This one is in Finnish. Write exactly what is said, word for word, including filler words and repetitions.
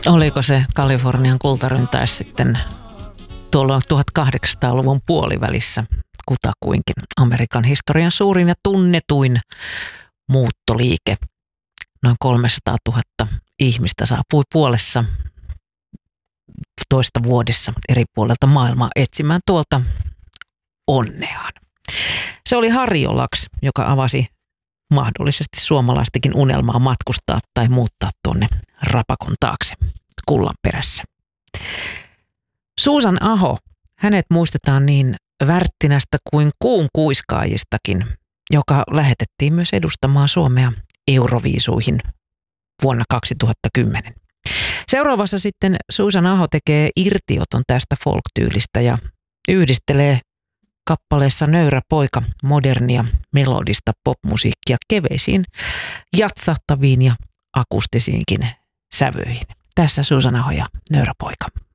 Oliko se Kalifornian kultaryntäys sitten tuolla tuhatkahdeksansataaluvun puolivälissä kutakuinkin Amerikan historian suurin ja tunnetuin muuttoliike. Noin kolmesataatuhatta ihmistä saapui puolessa toista vuodessa eri puolelta maailmaa etsimään tuolta onneaan. Se oli Harri Olaks, joka avasi mahdollisesti suomalaistakin unelmaa matkustaa tai muuttaa tuonne rapakon taakse kullan perässä. Susan Aho, hänet muistetaan niin Värttinästä kuin kuun kuiskaajistakin, joka lähetettiin myös edustamaan Suomea Euroviisuihin vuonna kaksituhattakymmenen. Seuraavassa sitten Susan Aho tekee irtioton tästä folk-tyylistä ja yhdistelee kappaleessa Nöyrä poika modernia melodista popmusiikkia keveisiin, jatsahtaviin ja akustisiinkin sävyihin. Tässä Susan Aho ja Nöyrä poika.